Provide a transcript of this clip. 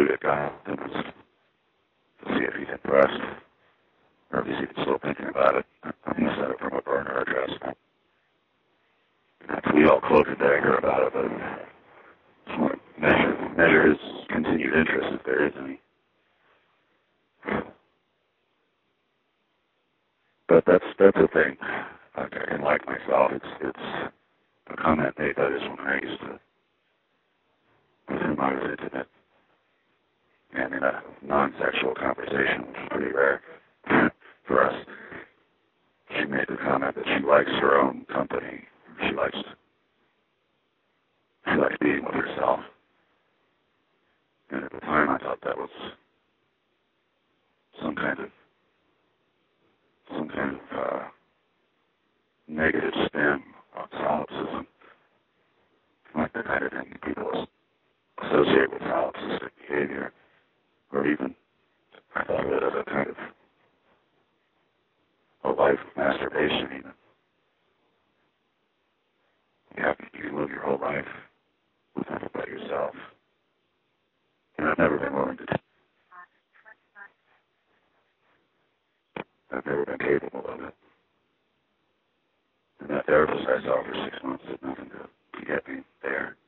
shoot at God and to see if he's impressed, or if he's even still thinking about it. I'm going to set it from a burner address. We all cloaked anger about it, but just want to measure his continued interest if there is any. But that's the thing. I can like myself. It's a comment made by this woman I used to, with whom I was intimate, and in a non-sexual conversation, which is pretty rare for us. She made the comment that she likes her own company. She likes being with herself. And at the time, I thought that was some kind of negative spin on solipsism, like the kind of thing people associate with solipsistic behavior, or even I thought of it as a kind of a life of masturbation. Even you can live your whole life with nothing but yourself. And I've never been willing to. I've never been capable of it. And that therapist I saw for 6 months did nothing to get me there.